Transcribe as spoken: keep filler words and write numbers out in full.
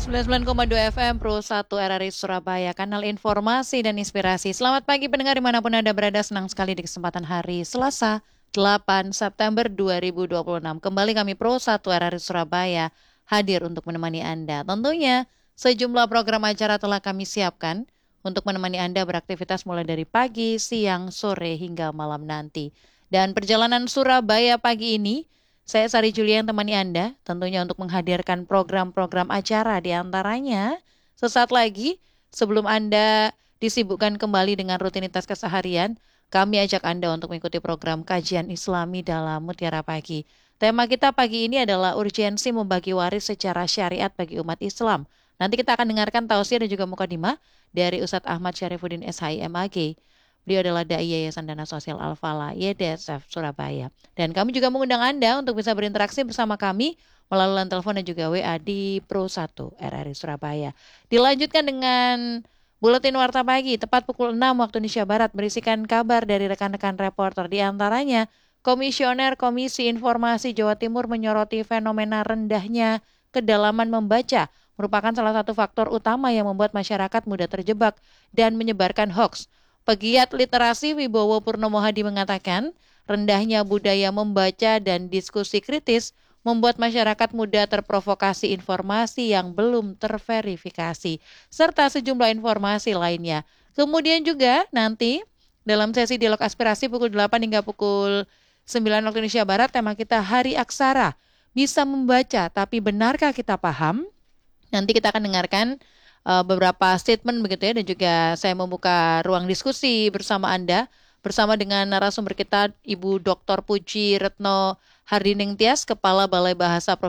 sembilan puluh sembilan koma dua F M Pro satu R R I Surabaya, kanal informasi dan inspirasi. Selamat pagi pendengar dimanapun Anda berada, senang sekali di kesempatan hari Selasa delapan September dua ribu dua puluh enam. Kembali kami Pro satu R R I Surabaya hadir untuk menemani Anda. Tentunya sejumlah program acara telah kami siapkan untuk menemani Anda beraktivitas mulai dari pagi, siang, sore hingga malam nanti. Dan perjalanan Surabaya pagi ini, saya Sari Julia yang temani Anda, tentunya untuk menghadirkan program-program acara di antaranya. Sesaat lagi, sebelum Anda disibukkan kembali dengan rutinitas keseharian, kami ajak Anda untuk mengikuti program kajian Islami dalam Mutiara Pagi. Tema kita pagi ini adalah urgensi membagi waris secara syariat bagi umat Islam. Nanti kita akan dengarkan tausiah dan juga mukadimah dari Ustadz Ahmad Syarifuddin S H I M A G. Beliau adalah Dai Yayasan Dana Sosial Al-Falah Y D S F Surabaya. Dan kami juga mengundang Anda untuk bisa berinteraksi bersama kami melalui line telepon dan juga W A di Pro satu R R I Surabaya. Dilanjutkan dengan Buletin Warta Pagi tepat pukul enam waktu Indonesia Barat berisikan kabar dari rekan-rekan reporter, di antaranya Komisioner Komisi Informasi Jawa Timur menyoroti fenomena rendahnya kedalaman membaca merupakan salah satu faktor utama yang membuat masyarakat mudah terjebak dan menyebarkan hoaks. Pegiat literasi Wibowo Purnomo Hadi mengatakan, rendahnya budaya membaca dan diskusi kritis membuat masyarakat mudah terprovokasi informasi yang belum terverifikasi, serta sejumlah informasi lainnya. Kemudian juga nanti dalam sesi dialog aspirasi pukul delapan hingga pukul sembilan waktu Indonesia Barat, tema kita Hari Aksara. Bisa membaca, tapi benarkah kita paham? Nanti kita akan dengarkan uh, beberapa statement begitu ya, dan juga saya membuka ruang diskusi bersama Anda bersama dengan narasumber kita Ibu Doktor Puji Retno Hardining Tias, Kepala Balai Bahasa Provinsi